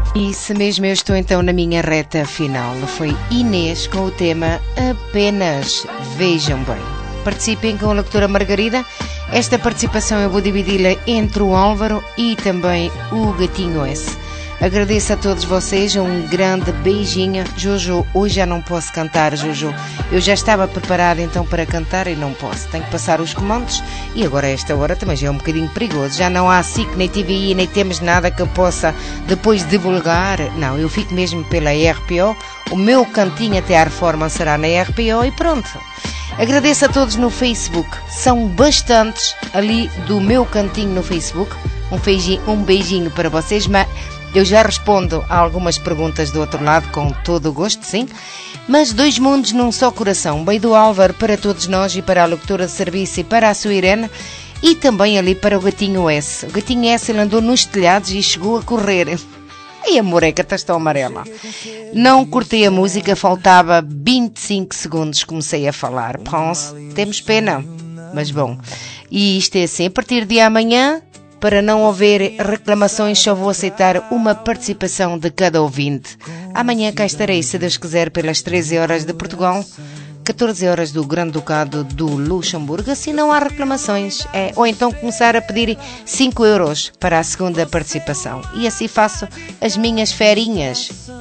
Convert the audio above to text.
Isso mesmo, eu estou então na minha reta final. Foi Inês com o tema Apenas Vejam Bem. Participem com a locutora Margarida. Esta participação eu vou dividi-la entre o Álvaro e também o Gatinho S. Agradeço a todos vocês, um grande beijinho. Jojo, hoje já não posso cantar, Jojo. Eu já estava preparada então para cantar e não posso. Tenho que passar os comandos e agora a esta hora também já é um bocadinho perigoso. Já não há SIC, nem TVI, nem temos nada que eu possa depois divulgar. Não, eu fico mesmo pela RPO. O meu cantinho até à reforma será na RPO e pronto. Agradeço a todos no Facebook. São bastantes ali do meu cantinho no Facebook. Um beijinho para vocês, mas eu já respondo a algumas perguntas do outro lado com todo o gosto, sim. Mas dois mundos num só coração. Bem do Álvaro para todos nós e para a locutora de serviço e para a sua Irene. E também ali para o Gatinho S. O Gatinho S ele andou nos telhados e chegou a correr. E a moreca está tão amarela. Não cortei a música, faltava 25 segundos, comecei a falar. Pense, temos pena, mas bom. E isto é assim, a partir de amanhã, para não haver reclamações, só vou aceitar uma participação de cada ouvinte. Amanhã cá estarei, se Deus quiser, pelas 13 horas de Portugal, 14 horas do Grande Ducado do Luxemburgo, assim não há reclamações. Ou então começar a pedir 5 euros para a segunda participação. E assim faço as minhas ferinhas.